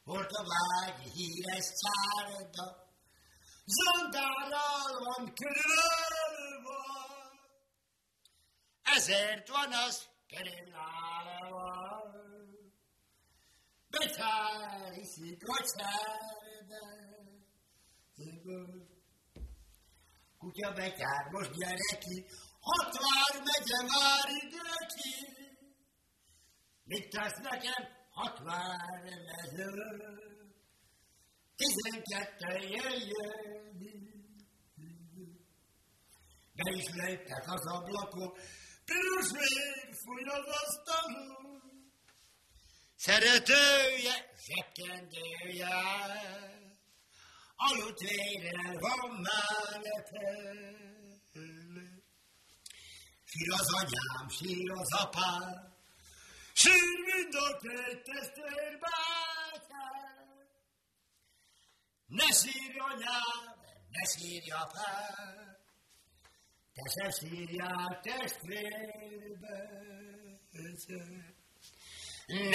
volt a vágy híres szárda, zondárral van körülve, ezért van az kerülálva, betyár iszik a szerbe. Kutya betyár, most gyere ki, Hatvár megye már időki. Mit tesz nekem Hatvár mező? 12 jöjjön. Be is lőttek az ablakon, piros vég fúj az asztalon. Szeretője, zsebkendője, aludt vérrel van mellette. Sír az anyám, sír az apám, sír mind a két testvér bátyám. Ne sírj anyám, ne sírj apám, te se sírjál testvérbe.